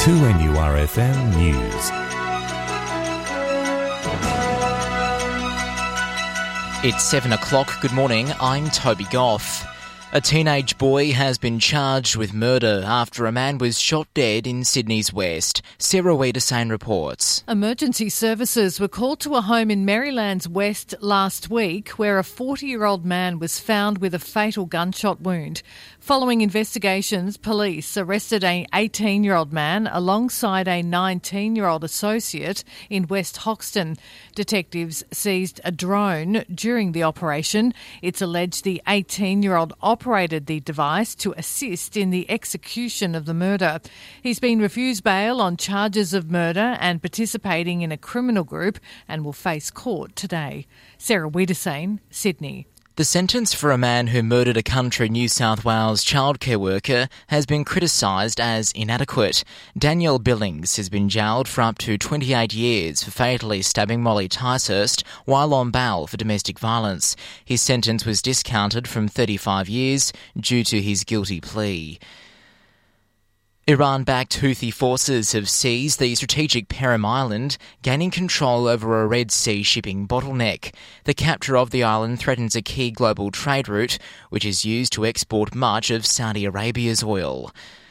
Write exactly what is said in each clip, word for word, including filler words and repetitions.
two N U R F M News. It's seven o'clock. Good morning, I'm Toby Goff. A teenage boy has been charged with murder after a man was shot dead in Sydney's West. Sarah Wiedesane reports. Emergency services were called to a home in Maryland's West last week where a forty-year-old man was found with a fatal gunshot wound. Following investigations, police arrested an eighteen-year-old man alongside a nineteen-year-old associate in West Hoxton. Detectives seized a drone during the operation. It's alleged the eighteen-year-old operated the device to assist in the execution of the murder. He's been refused bail on charges of murder and participating in a criminal group and will face court today. Sarah Wiedesane, Sydney. The sentence for a man who murdered a country New South Wales childcare worker has been criticised as inadequate. Daniel Billings has been jailed for up to twenty-eight years for fatally stabbing Molly Ticehurst while on bail for domestic violence. His sentence was discounted from thirty-five years due to his guilty plea. Iran-backed Houthi forces have seized the strategic Perim Island, gaining control over a Red Sea shipping bottleneck. The capture of the island threatens a key global trade route, which is used to export much of Saudi Arabia's oil.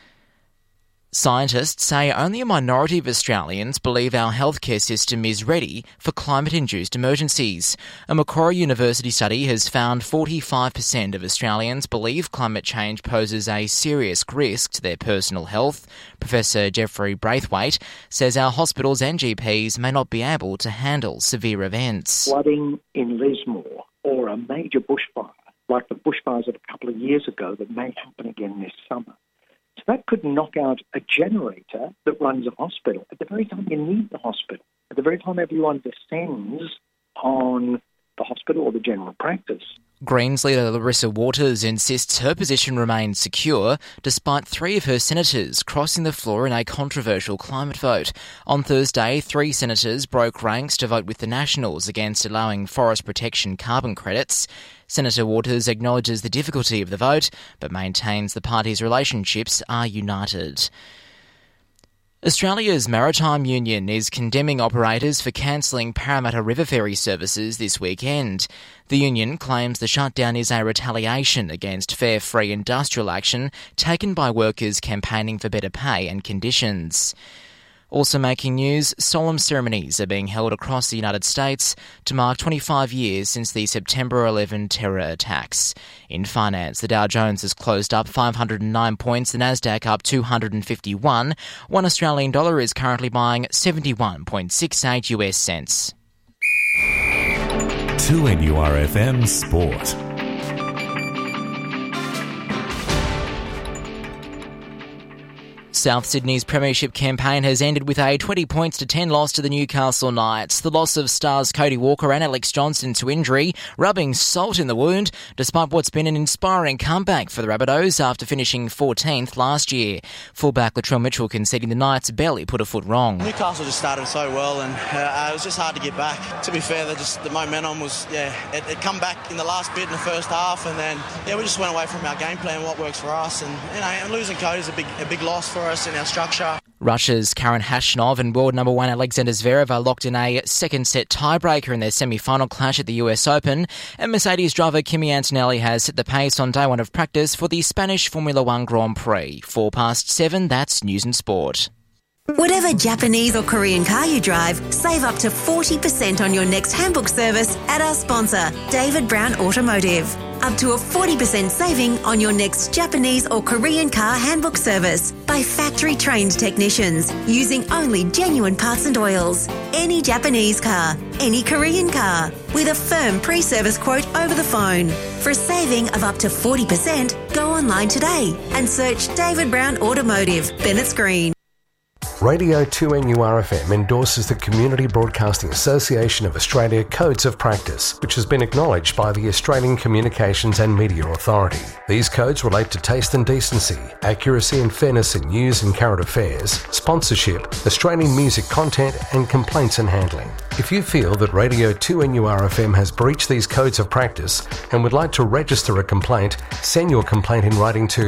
Scientists say only a minority of Australians believe our healthcare system is ready for climate-induced emergencies. A Macquarie University study has found forty-five percent of Australians believe climate change poses a serious risk to their personal health. Professor Jeffrey Braithwaite says our hospitals and G Ps may not be able to handle severe events. Flooding in Lismore or a major bushfire, like the bushfires of a couple of years ago that may happen again this summer. So that could knock out a generator that runs a hospital at the very time you need the hospital, at the very time everyone descends on the hospital or the general practice. Greens leader Larissa Waters insists her position remains secure despite three of her senators crossing the floor in a controversial climate vote. On Thursday, three senators broke ranks to vote with the Nationals against allowing forest protection carbon credits. Senator Waters acknowledges the difficulty of the vote, but maintains the party's relationships are united. Australia's Maritime Union is condemning operators for cancelling Parramatta River Ferry services this weekend. The union claims the shutdown is a retaliation against fair, free industrial action taken by workers campaigning for better pay and conditions. Also making news, solemn ceremonies are being held across the United States to mark twenty-five years since the September eleventh terror attacks. In finance, the Dow Jones has closed up five hundred nine points, the Nasdaq up two hundred fifty-one. One Australian dollar is currently buying seventy-one point six eight US cents. two N U R F M Sport. South Sydney's premiership campaign has ended with a twenty points to ten loss to the Newcastle Knights. The loss of stars Cody Walker and Alex Johnson to injury, rubbing salt in the wound, despite what's been an inspiring comeback for the Rabbitohs after finishing fourteenth last year. Fullback Latrell Mitchell conceding the Knights barely put a foot wrong. Newcastle just started so well, and uh, it was just hard to get back. To be fair, they just the momentum was, yeah, it, it come back in the last bit in the first half, and then yeah, we just went away from our game plan, what works for us, and you know, and losing Cody's a big, a big loss for us in our structure. Russia's Karen Khachanov and world number one Alexander Zverev are locked in a second set tiebreaker in their semi-final clash at the U S Open, and Mercedes driver Kimi Antonelli has set the pace on day one of practice for the Spanish Formula One Grand Prix. Four past seven, that's News and Sport. Whatever Japanese or Korean car you drive, save up to forty percent on your next handbook service at our sponsor, David Brown Automotive. Up to a forty percent saving on your next Japanese or Korean car handbook service by factory-trained technicians using only genuine parts and oils. Any Japanese car, any Korean car, with a firm pre-service quote over the phone. For a saving of up to forty percent, go online today and search David Brown Automotive, Bennett's Green. Radio two N U R F M endorses the Community Broadcasting Association of Australia Codes of Practice, which has been acknowledged by the Australian Communications and Media Authority. These codes relate to taste and decency, accuracy and fairness in news and current affairs, sponsorship, Australian music content and complaints and handling. If you feel that Radio two N U R F M has breached these codes of practice and would like to register a complaint, send your complaint in writing to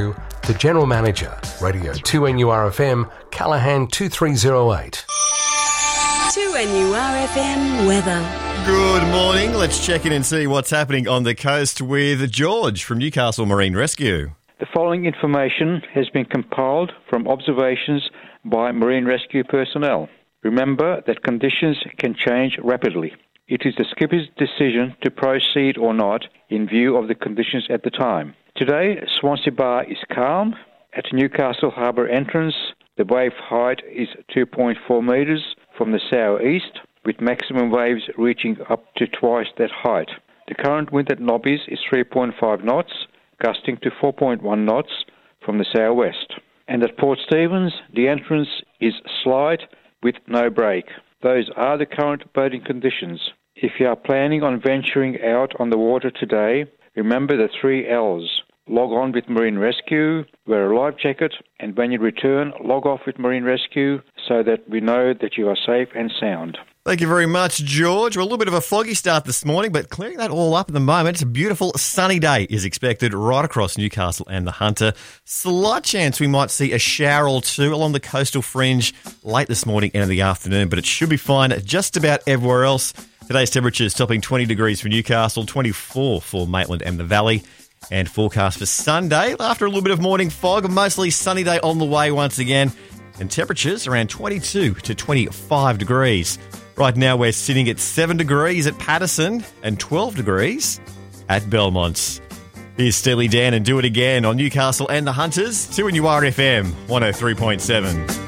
to General Manager, Radio two N U R F M, Callaghan two three zero eight. two N U R F M weather. Good morning. Let's check in and see what's happening on the coast with George from Newcastle Marine Rescue. The following information has been compiled from observations by marine rescue personnel. Remember that conditions can change rapidly. It is the skipper's decision to proceed or not in view of the conditions at the time. Today, Swansea Bar is calm. At Newcastle Harbour entrance, the wave height is two point four metres from the south-east, with maximum waves reaching up to twice that height. The current wind at Nobby's is three point five knots, gusting to four point one knots from the southwest. And at Port Stephens, the entrance is slight with no break. Those are the current boating conditions. If you are planning on venturing out on the water today, remember the three L's. Log on with Marine Rescue, wear a life jacket, and when you return, log off with Marine Rescue so that we know that you are safe and sound. Thank you very much, George. Well, a little bit of a foggy start this morning, but clearing that all up at the moment. It's a beautiful sunny day is expected right across Newcastle and the Hunter. Slight chance we might see a shower or two along the coastal fringe late this morning and in the afternoon, but it should be fine just about everywhere else. Today's temperatures topping twenty degrees for Newcastle, twenty-four for Maitland and the Valley. And forecast for Sunday, after a little bit of morning fog, mostly sunny day on the way once again. And temperatures around twenty-two to twenty-five degrees. Right now we're sitting at seven degrees at Patterson and twelve degrees at Belmont. Here's Steely Dan and Do It Again on Newcastle and the Hunters, two N U R F M one oh three point seven.